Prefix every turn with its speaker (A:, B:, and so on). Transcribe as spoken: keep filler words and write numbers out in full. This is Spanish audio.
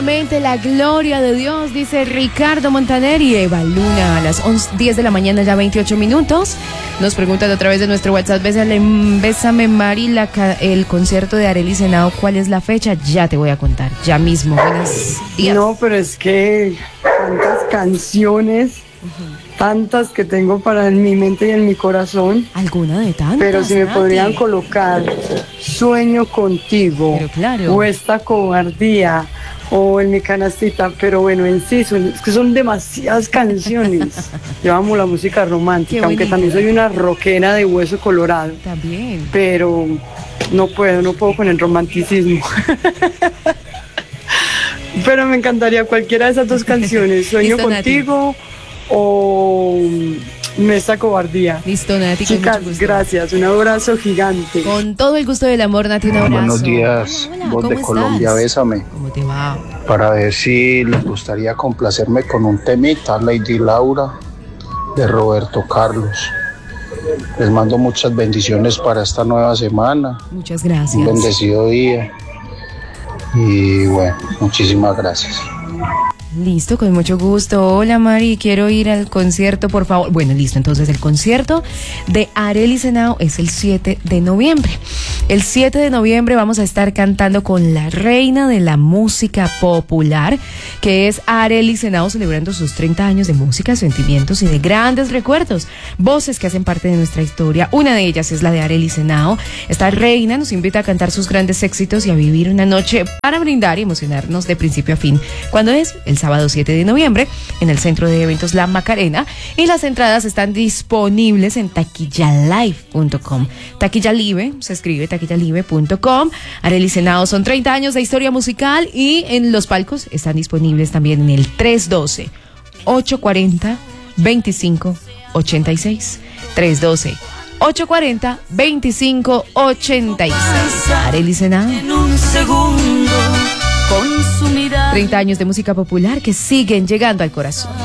A: solamente la gloria de Dios, dice Ricardo Montaner y Eva Luna. A las once, diez de la mañana, ya veintiocho minutos. Nos preguntan a través de nuestro WhatsApp: Bésale, Bésame Mari, la, el concierto de Arelis Henao, ¿cuál es la fecha? Ya te voy a contar, ya mismo. Buenos días.
B: No, pero es que tantas canciones, uh-huh. tantas que tengo para en mi mente y en mi corazón.
A: ¿Alguna de tantas?
B: Pero si me
A: Nati
B: podrían colocar Sueño Contigo,
A: pero claro.
B: o Esta Cobardía, o En Mi Canastita, pero bueno, en sí, son, es que son demasiadas canciones. Yo amo la música romántica, aunque también soy una rockera de hueso colorado.
A: También.
B: Pero no puedo, no puedo con el romanticismo. Pero me encantaría cualquiera de esas dos canciones, Sueño
A: Listo,
B: Contigo
A: Nati.
B: o Esta Cobardía.
A: Listo, Nati.
B: Chicas, gracias, un abrazo gigante.
A: Con todo el gusto del amor, Nati, un abrazo.
C: Buenos días,
A: hola, hola,
C: voz de
A: estás?
C: Colombia, bésame.
A: ¿Cómo te va?
C: Para ver si les gustaría complacerme con un temita, Lady Laura, de Roberto Carlos. Les mando muchas bendiciones para esta nueva semana.
A: Muchas gracias.
C: Un bendecido día. Y bueno, muchísimas gracias.
A: Listo, con mucho gusto. Hola Mari, quiero ir al concierto, por favor. Bueno, listo, entonces el concierto de Arelis Henao es el siete de noviembre. El siete de noviembre vamos a estar cantando con la reina de la música popular, que es Arelis Henao, celebrando sus treinta años de música, sentimientos y de grandes recuerdos. Voces que hacen parte de nuestra historia. Una de ellas es la de Arelis Henao. Esta reina nos invita a cantar sus grandes éxitos y a vivir una noche para brindar y emocionarnos de principio a fin. ¿Cuándo es? El sábado siete de noviembre en el Centro de Eventos La Macarena, y las entradas están disponibles en taquilla live punto com. Taquilla Live, se escribe taquilla live punto com. Arelis Henao son treinta años de historia musical, y en los palcos están disponibles también en el tres uno dos, ocho cuatro cero, dos cinco ocho seis. tres uno dos, ocho cuatro cero, dos cinco ocho seis. Arelis Henao.
D: En un segundo, con su mirada.
A: treinta años de música popular que siguen llegando al corazón.